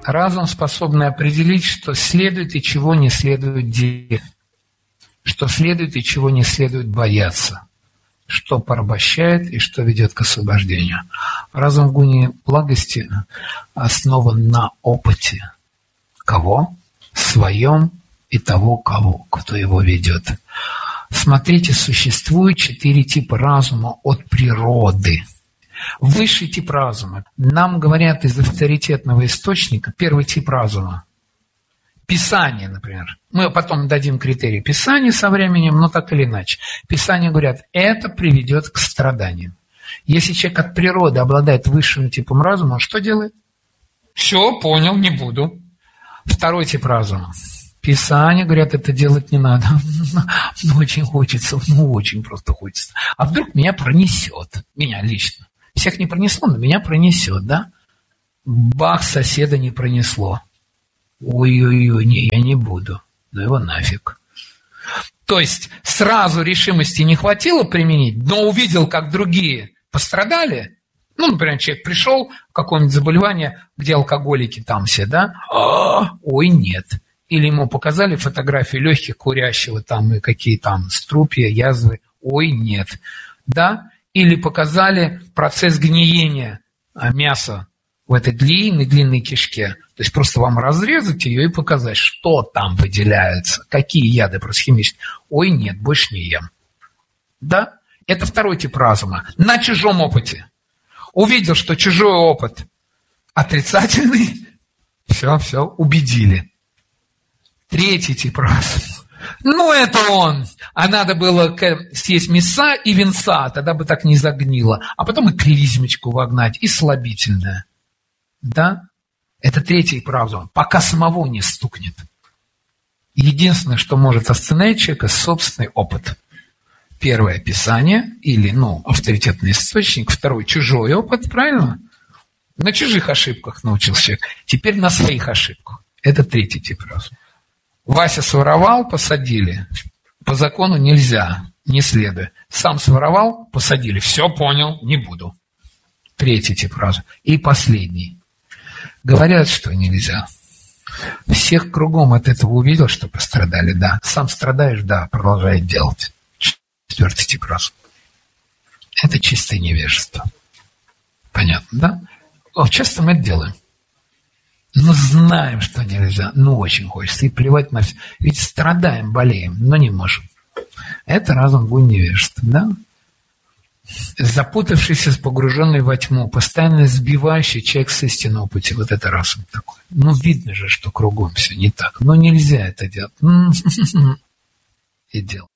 Разум, способный определить, что следует и чего не следует делать, что следует и чего не следует бояться, что порабощает и что ведет к освобождению. Разум в гуне благости основан на опыте. Кого? Своем и того, кто его ведет. Смотрите, существует 4 типа разума от природы. Высший тип разума. Нам говорят из авторитетного источника, первый тип разума. Писание, например. Мы потом дадим критерии Писания со временем, но так или иначе. Писания говорят, это приведет к страданиям. Если человек от природы обладает высшим типом разума, он что делает? Все, понял, не буду. Второй тип разума. Писания говорят, это делать не надо. Ну, очень хочется, очень просто хочется. А вдруг меня пронесет? Меня лично. Всех не пронесло, но меня пронесет, да? Бах, соседа не пронесло. Ой-ой-ой, не, я не буду. Ну его нафиг. То есть сразу решимости не хватило применить, но увидел, как другие пострадали. Ну, например, человек пришел, какое-нибудь заболевание, где алкоголики там все, да? Ой, нет. Или ему показали фотографию легких курящего там и какие там струпья, язвы. Ой, нет. Да? Или показали процесс гниения мяса в этой длинной кишке. То есть просто вам разрезать ее и показать, что там выделяется, какие яды просто химические. Ой, нет, больше не ем. Да? Это второй тип разума. На чужом опыте. Увидел, что чужой опыт отрицательный, все, убедили. Третий тип разума. Ну, это он. А надо было съесть мяса и винца, тогда бы так не загнило. А потом и клизмочку вогнать, и слабительное. Да? Это третий тип разума. Пока самого не стукнет. Единственное, что может остановить человека, собственный опыт. Первое – Писание, или, авторитетный источник. Второй – чужой опыт, правильно? На чужих ошибках научился человек. Теперь на своих ошибках. Это третий тип разума. Вася своровал, посадили. По закону нельзя, не следуя. Сам своровал, посадили. Все, понял, не буду. Третий тип разума. И последний. Говорят, что нельзя. Всех кругом от этого увидел, что пострадали, да. Сам страдаешь, да, продолжает делать. Четвертый тип разума. Это чистое невежество. Понятно, да? Часто мы это делаем. Но знаем, что нельзя, очень хочется, и плевать на все. Ведь страдаем, болеем, но не можем. Это разум в невежества, да? Запутавшийся, погруженный во тьму, постоянно сбивающий человек с истинного пути. Вот это разум такой. Видно же, что кругом все не так. Но нельзя это делать. И делать.